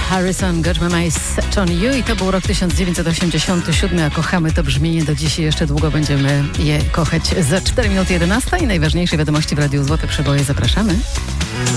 Harrison, Got My Eyes Set on You i to był rok 1987, a kochamy to brzmienie do dziś i jeszcze długo będziemy je kochać. Za 4 minuty 11 i najważniejsze wiadomości w Radiu Złote Przeboje zapraszamy.